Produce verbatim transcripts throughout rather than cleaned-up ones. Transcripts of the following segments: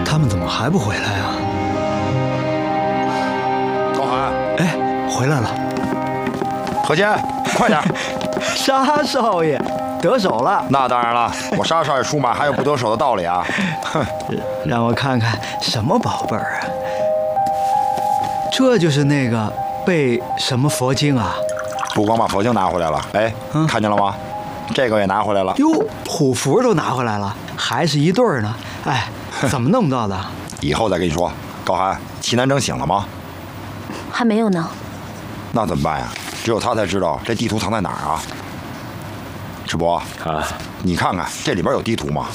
他们怎么还不回来啊？ 高寒， 哎，回来了。 何坚，快点！ 沙少爷得手了。 那当然了，我沙少爷出马还有不得手的道理啊！哼， 让我看看什么宝贝儿啊？这就是那个背什么佛经啊？ 不光把佛经拿回来了，哎， 嗯、 看见了吗？这个也拿回来了。 哟，虎符都拿回来了，还是一对儿呢。哎，怎么弄到的？ 以后再跟你说。高寒，齐南征醒了吗？ 还没有呢。 那怎么办呀？只有他才知道这地图藏在哪儿啊！赤膊啊， 你看看这里边有地图吗？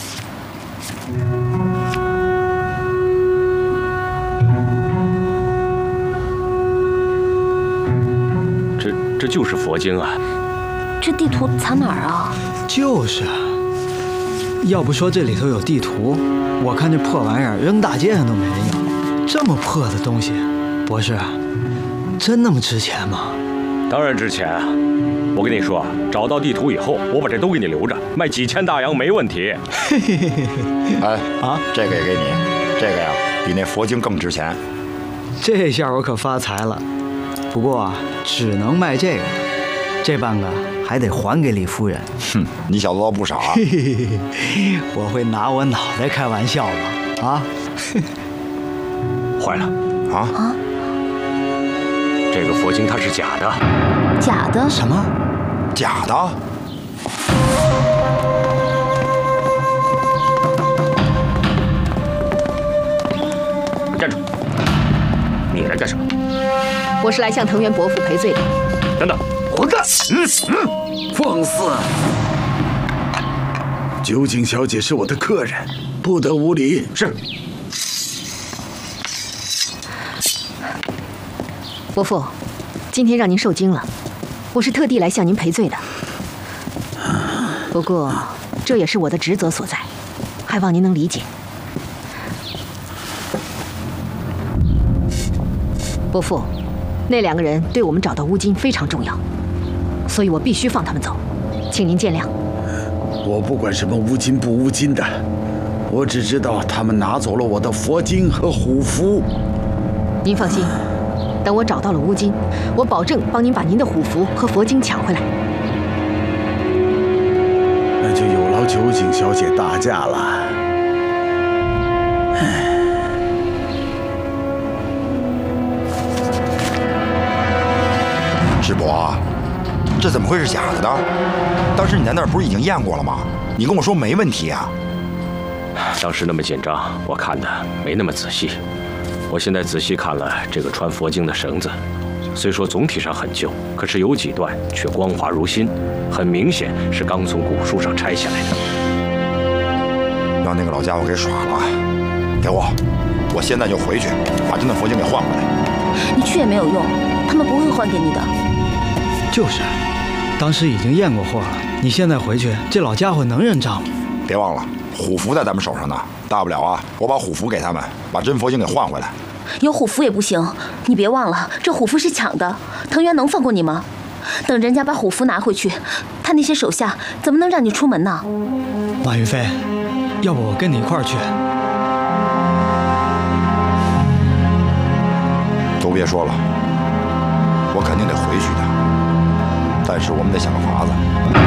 这这就是佛经啊！ 这地图藏哪儿啊？ 就是啊，要不说这里头有地图，我看这破玩意儿扔大街上都没人要。这么破的东西，博士，真那么值钱吗？ 当然值钱啊！我跟你说，找到地图以后，我把这都给你留着，卖几千大洋没问题。 嘿嘿嘿嘿。 哎啊， 这个也给你，这个呀比那佛经更值钱。 这下我可发财了，不过啊，只能卖这个，这半个还得还给李夫人。 哼，你小子倒不少啊！ 嘿嘿嘿，我会拿我脑袋开玩笑吗？啊？ 坏了啊啊！ 这个佛经它是假的。 假的？ 什么？ 假的？ 站住！你来干什么？ 我是来向藤原伯父赔罪的。 等等， 混蛋！嗯嗯，放肆！酒井小姐是我的客人，不得无礼。 是。 伯父，今天让您受惊了，我是特地来向您赔罪的。不过，这也是我的职责所在，还望您能理解。伯父，那两个人对我们找到乌金非常重要，所以我必须放他们走，请您见谅。 我不管什么乌金不乌金的，我只知道他们拿走了我的佛经和虎符。 您放心。等我找到了乌金，我保证帮您把您的虎符和佛经抢回来。 那就有劳酒井小姐大驾了。唉， 师伯，这怎么会是假的呢？当时你在那儿不是已经验过了吗？你跟我说没问题啊。 当时那么紧张，我看的没那么仔细。我现在仔细看了这个穿佛经的绳子，虽说总体上很旧，可是有几段却光滑如新，很明显是刚从古树上拆下来的。 让那个老家伙给耍了！给我，我现在就回去把这段佛经给换回来。 你去也没有用，他们不会还给你的。 就是，当时已经验过货了，你现在回去，这老家伙能认账吗？ 别忘了，虎符在咱们手上呢，大不了啊，我把虎符给他们，把真佛经给换回来。 有虎符也不行，你别忘了，这虎符是抢的，藤原能放过你吗？等人家把虎符拿回去，他那些手下怎么能让你出门呢？ 马云飞，要不我跟你一块儿去？ 都别说了，我肯定得回去的，但是我们得想个法子。